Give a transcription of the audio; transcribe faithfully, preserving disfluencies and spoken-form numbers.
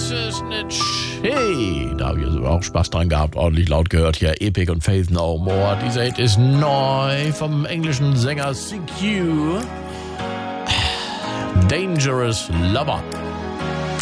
Snitch. Hey, da habe ich also auch Spaß dran gehabt, ordentlich laut gehört hier. Epic und Faith No More. Dieser Hit ist neu vom englischen Sänger C Q. Dangerous Lover.